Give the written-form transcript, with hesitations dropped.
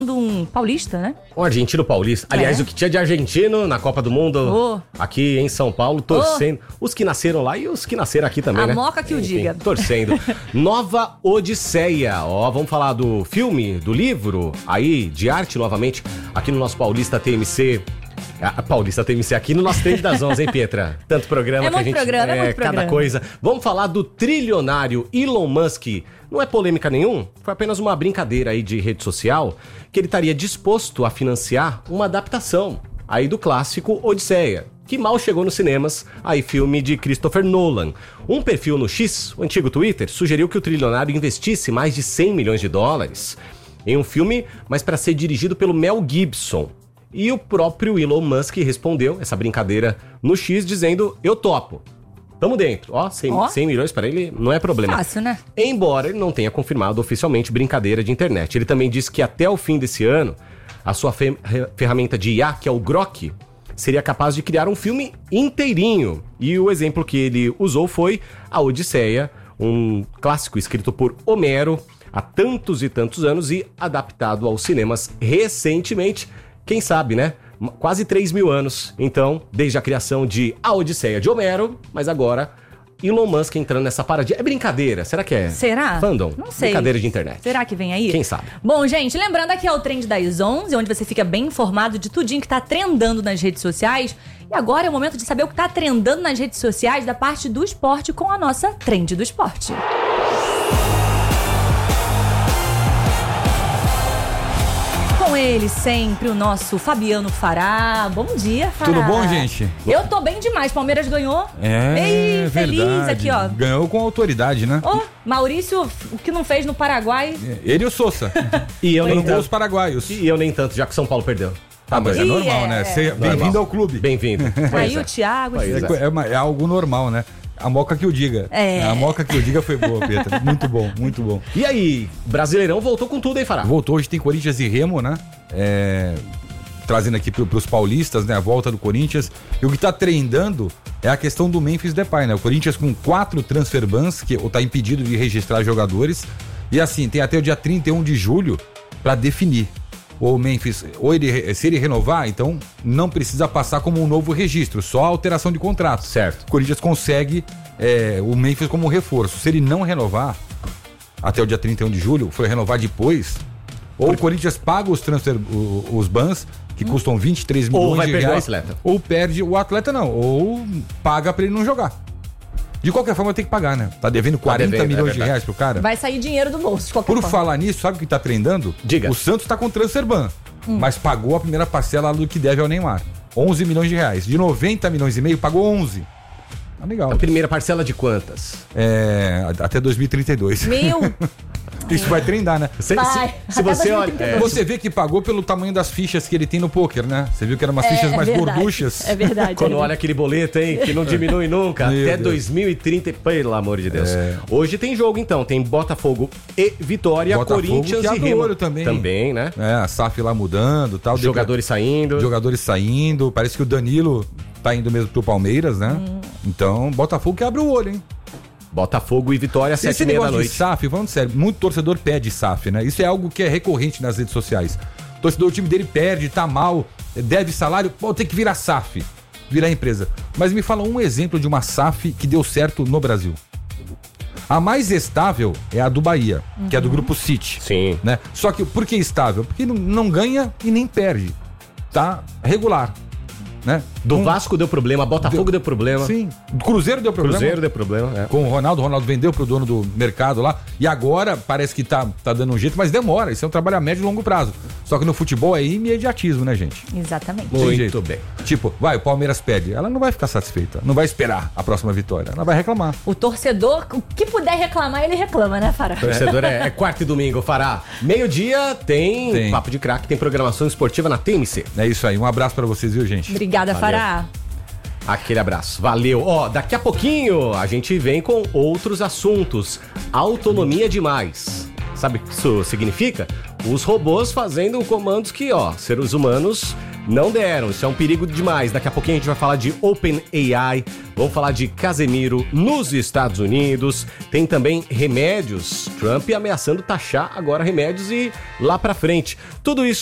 Um paulista, né? Um argentino paulista. Aliás, o que tinha de argentino na Copa do Mundo aqui em São Paulo, torcendo. Os que nasceram lá e os que nasceram aqui também, né? A moca que o diga. Torcendo. Nova Odisseia. Vamos falar do filme, do livro, aí, de arte novamente, aqui no nosso Paulista TMC. A Paulista TMC aqui no nosso Trend das 11, hein, Pietra? Tanto programa que a gente... muito programa. Cada coisa. Vamos falar do trilionário Elon Musk. Não é polêmica nenhum, foi apenas uma brincadeira aí de rede social, que ele estaria disposto a financiar uma adaptação aí do clássico Odisseia, que mal chegou nos cinemas, aí filme de Christopher Nolan. Um perfil no X, o antigo Twitter, sugeriu que o trilionário investisse mais de 100 milhões de dólares em um filme, mas para ser dirigido pelo Mel Gibson. E o próprio Elon Musk respondeu essa brincadeira no X dizendo, eu topo. Tamo dentro. 100 milhões para ele não é problema. Fácil, né? Embora ele não tenha confirmado oficialmente brincadeira de internet. Ele também disse que até o fim desse ano, a sua ferramenta de IA, que é o Grok, seria capaz de criar um filme inteirinho. E o exemplo que ele usou foi a Odisseia, um clássico escrito por Homero há tantos e tantos anos e adaptado aos cinemas recentemente. Quem sabe, né? Quase 3 mil anos, então, desde a criação de A Odisseia de Homero, mas agora Elon Musk entrando nessa paradinha. É brincadeira? Será que é? Será? Fandom? Não sei. Brincadeira de internet. Será que vem aí? Quem sabe? Bom, gente, lembrando aqui é o Trend das 11, onde você fica bem informado de tudinho que tá trendando nas redes sociais. E agora é o momento de saber o que tá trendando nas redes sociais da parte do esporte com a nossa Trend do Esporte. Com ele sempre, o nosso Fabiano Fará. Bom dia, Fará. Tudo bom, gente? Eu tô bem demais. Palmeiras ganhou. É, feliz verdade. aqui, ó. Ganhou com autoridade, né? Maurício, o que não fez no Paraguai. Ele e o Sousa. E eu nem tanto. Os paraguaios. E eu nem tanto, já que São Paulo perdeu. Mas é normal, né? Bem-vindo ao clube. Bem-vindo. Aí o Thiago. É algo normal, né? A moca que o diga. A moca que o diga foi boa, Petra. Muito bom, muito bom. E aí, Brasileirão voltou com tudo, hein, Fará? Voltou, hoje tem Corinthians e Remo, né? Trazendo aqui pros paulistas, né? A volta do Corinthians. E o que tá trendando é a questão do Memphis Depay, né? O Corinthians com 4 transfer bans, que tá impedido de registrar jogadores. E assim, tem até o dia 31 de julho pra definir. O Memphis, se ele renovar, então não precisa passar como um novo registro, só alteração de contrato. Certo. O Corinthians consegue o Memphis como reforço. Se ele não renovar, até o dia 31 de julho, for renovar depois, ou o Corinthians paga os bans, que custam 23 milhões de reais. Ou vai perder o atleta. Ou perde o atleta, não. Ou paga pra ele não jogar. De qualquer forma, tem que pagar, né? Tá devendo 40 milhões de reais pro cara. Vai sair dinheiro do bolso, de qualquer forma. Por falar nisso, sabe o que tá trendando? Diga. O Santos tá com transfer ban, mas pagou a primeira parcela do que deve ao Neymar. 11 milhões de reais. De 90 milhões e meio, pagou 11. Tá legal. A primeira parcela de quantas? Até 2032. Isso vai trendar, né? Se você olha... Você vê que pagou pelo tamanho das fichas que ele tem no poker, né? Você viu que eram umas fichas mais gorduchas. É verdade. Quando olha aquele boleto, hein? Que não diminui nunca. Até 2030, pelo amor de Deus. Hoje tem jogo, então. Tem Botafogo e Vitória, Corinthians e Remo. Olho também. Também, né? A SAF lá mudando, tal. Jogadores saindo. Parece que o Danilo tá indo mesmo pro Palmeiras, né? Então, Botafogo que abre o olho, hein? Botafogo e Vitória, 7h30 da noite. SAF, falando sério, muito torcedor pede SAF, né? Isso é algo que é recorrente nas redes sociais. O torcedor, o time dele perde, tá mal, deve salário, tem que virar SAF, virar empresa. Mas me fala um exemplo de uma SAF que deu certo no Brasil. A mais estável é a do Bahia, que é do Grupo City. Sim. Né? Só que por que estável? Porque não ganha e nem perde. Tá regular. Né? Do Vasco deu problema, Botafogo deu problema. Sim, do Cruzeiro deu problema. Com o Ronaldo vendeu pro dono do mercado lá. E agora parece que tá dando um jeito, mas demora. Isso é um trabalho a médio e longo prazo. Só que no futebol é imediatismo, né, gente? Exatamente. Muito bem. Tipo, o Palmeiras pede. Ela não vai ficar satisfeita. Não vai esperar a próxima vitória. Ela vai reclamar. O torcedor, o que puder reclamar, ele reclama, né, Fará? O torcedor é quarta e domingo, Fará. Meio-dia tem Papo de Craque, tem programação esportiva na TMC. É isso aí. Um abraço pra vocês, viu, gente? Obrigada, Fará. Aquele abraço. Valeu. Daqui a pouquinho a gente vem com outros assuntos. Autonomia demais. Sabe o que isso significa? Os robôs fazendo comandos que, seres humanos Não deram, isso é um perigo demais. Daqui a pouquinho a gente vai falar de OpenAI, vamos falar de Casemiro nos Estados Unidos, tem também remédios, Trump ameaçando taxar agora remédios e lá pra frente. Tudo isso